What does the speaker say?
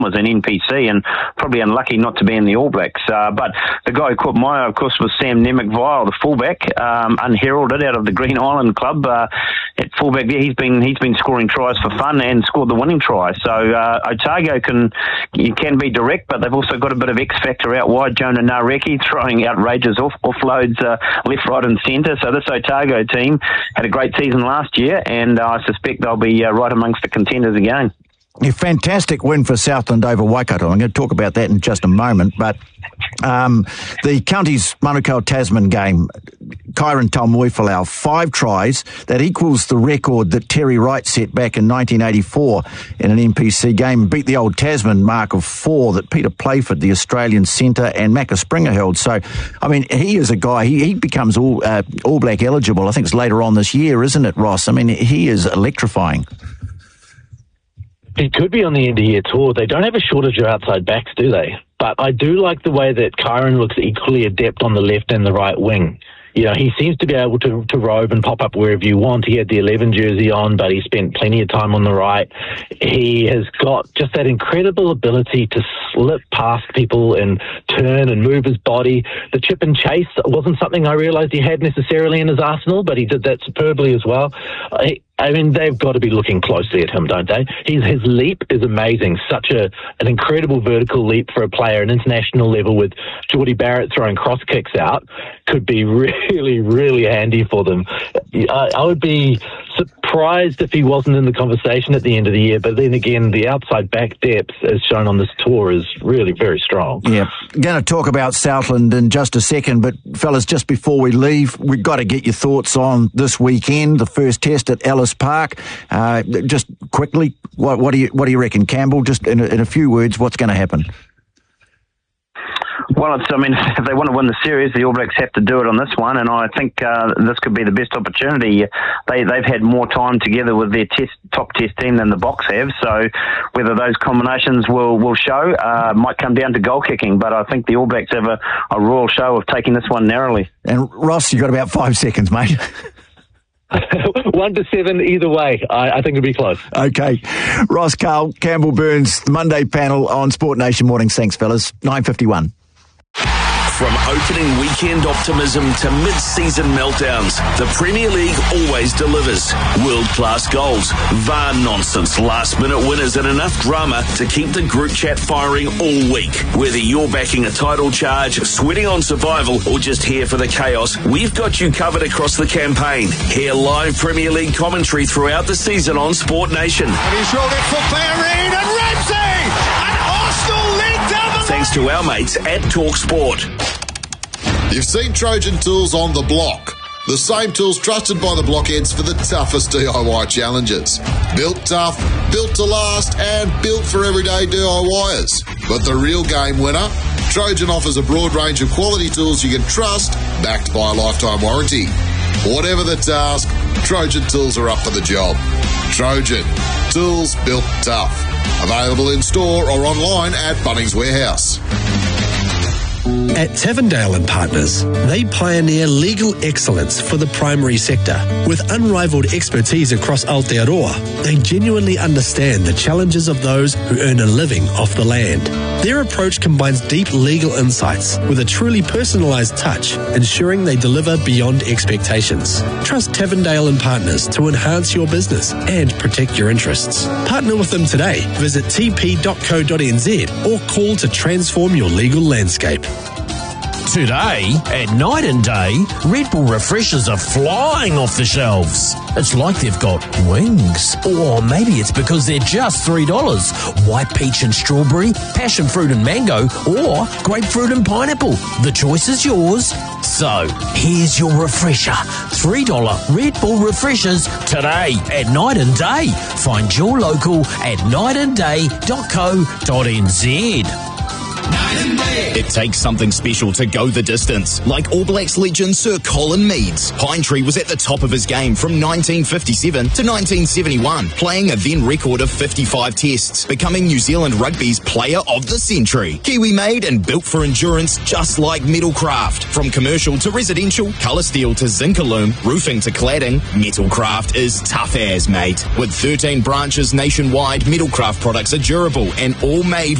was an NPC and probably unlucky not to be in the All Blacks. But the guy who caught my eye, of course, was Sam Nemec-Vile, the fullback, unheralded out of the Green Island club. At fullback there, he's been scoring tries for fun and scored the winning try. So Otago can be direct, but they've also got a bit of X factor out wide. Jonah Nareki throwing outrageous offloads left, right, and centre. So this Otago team had a great season last year, and I suspect they'll be right amongst the contenders again. A fantastic win for Southland over Waikato. I'm going to talk about that in just a moment, but the Counties Manukau Tasman game, Kyron Talmuifalau, 5 tries. That equals the record that Terry Wright set back in 1984 in an NPC game, beat the old Tasman mark of 4 that Peter Playford, the Australian centre, and Macca Springer held. So, I mean, he is a guy, he becomes all Black eligible. I think it's later on this year, isn't it, Ross? I mean, he is electrifying. He could be on the end-of-year tour. They don't have a shortage of outside backs, do they? But I do like the way that Kyron looks equally adept on the left and the right wing. You know, he seems to be able to rove and pop up wherever you want. He had the 11 jersey on, but he spent plenty of time on the right. He has got just that incredible ability to slip past people and turn and move his body. The chip and chase wasn't something I realised he had necessarily in his arsenal, but he did that superbly as well. I mean, they've got to be looking closely at him, don't they? His leap is amazing. Such an incredible vertical leap for a player at international level, with Geordie Barrett throwing cross kicks out, could be really, really handy for them. I would be surprised if he wasn't in the conversation at the end of the year, but then again, the outside back depth, as shown on this tour, is really very strong. Yeah, going to talk about Southland in just a second, but fellas, just before we leave, we've got to get your thoughts on this weekend, the first test at Ellis Park. Just quickly, what do you reckon, Campbell? Just in a few words, what's going to happen? Well, if they want to win the series, the All Blacks have to do it on this one, and I think this could be the best opportunity. They've had more time together with their top test team than the Box have, so whether those combinations will show might come down to goal kicking, but I think the All Blacks have a royal show of taking this one narrowly. And Ross, you've got about 5 seconds, mate. 1-7 either way. I think it'll be close. Okay. Ross, Carl, Campbell Burns, the Monday panel on Sport Nation Mornings. Thanks, fellas. 9:51. From opening weekend optimism to mid-season meltdowns, the Premier League always delivers. World-class goals, VAR nonsense, last-minute winners and enough drama to keep the group chat firing all week. Whether you're backing a title charge, sweating on survival, or just here for the chaos, we've got you covered across the campaign. Hear live Premier League commentary throughout the season on Sport Nation. And he's rolled it for Bellerin and Ramsey! And Arsenal lead down the... Thanks to our mates at TalkSport. You've seen Trojan Tools on the block. The same tools trusted by the blockheads for the toughest DIY challenges. Built tough, built to last, and built for everyday DIYers. But the real game winner? Trojan offers a broad range of quality tools you can trust, backed by a lifetime warranty. Whatever the task, Trojan Tools are up for the job. Trojan, tools built tough. Available in store or online at Bunnings Warehouse. At Tavendale and Partners, they pioneer legal excellence for the primary sector. With unrivaled expertise across Aotearoa, they genuinely understand the challenges of those who earn a living off the land. Their approach combines deep legal insights with a truly personalised touch, ensuring they deliver beyond expectations. Trust Tavendale and Partners to enhance your business and protect your interests. Partner with them today. Visit tp.co.nz or call to transform your legal landscape. Today, at Night and Day, Red Bull refreshers are flying off the shelves. It's like they've got wings. Or maybe it's because they're just $3. White peach and strawberry, passion fruit and mango, or grapefruit and pineapple. The choice is yours. So, here's your refresher. $3 Red Bull refreshers today at Night and Day. Find your local at nightandday.co.nz. It takes something special to go the distance, like All Blacks legend Sir Colin Meads. Pinetree was at the top of his game from 1957 to 1971, playing a then record of 55 tests, becoming New Zealand Rugby's Player of the Century. Kiwi made and built for endurance, just like Metalcraft. From commercial to residential, colour steel to Zincalume, roofing to cladding, Metalcraft is tough as, mate. With 13 branches nationwide, Metalcraft products are durable and all made